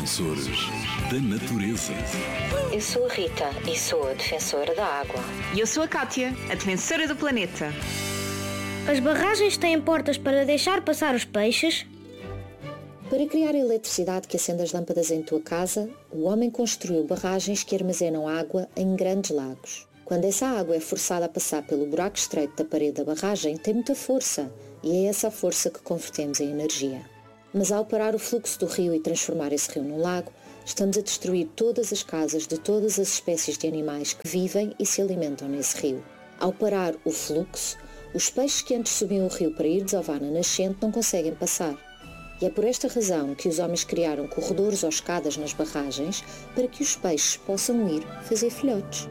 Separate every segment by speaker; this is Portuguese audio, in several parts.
Speaker 1: defensores da natureza.
Speaker 2: Eu sou a Rita e sou a defensora da água.
Speaker 3: E eu sou a Kátia, a defensora do planeta.
Speaker 4: As barragens têm portas para deixar passar os peixes?
Speaker 2: Para criar a eletricidade que acende as lâmpadas em tua casa, o homem construiu barragens que armazenam água em grandes lagos. Quando essa água é forçada a passar pelo buraco estreito da parede da barragem, tem muita força, e é essa a força que convertemos em energia. Mas ao parar o fluxo do rio e transformar esse rio num lago, estamos a destruir todas as casas de todas as espécies de animais que vivem e se alimentam nesse rio. Ao parar o fluxo, os peixes que antes subiam o rio para ir desovar na nascente não conseguem passar. E é por esta razão que os homens criaram corredores ou escadas nas barragens para que os peixes possam ir fazer filhotes.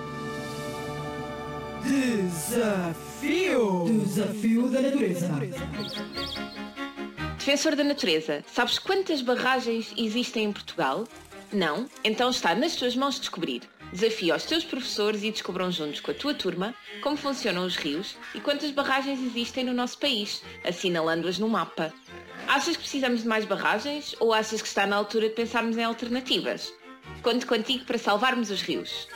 Speaker 5: Desafio da natureza.
Speaker 3: Defensor da natureza, sabes quantas barragens existem em Portugal? Não? Então está nas tuas mãos descobrir. Desafia os teus professores e descobram juntos com a tua turma como funcionam os rios e quantas barragens existem no nosso país, assinalando-as no mapa. Achas que precisamos de mais barragens ou achas que está na altura de pensarmos em alternativas? Conto contigo para salvarmos os rios.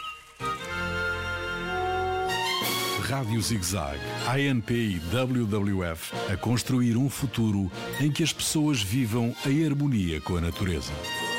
Speaker 1: Rádio ZigZag, ANP e WWF a construir um futuro em que as pessoas vivam em harmonia com a natureza.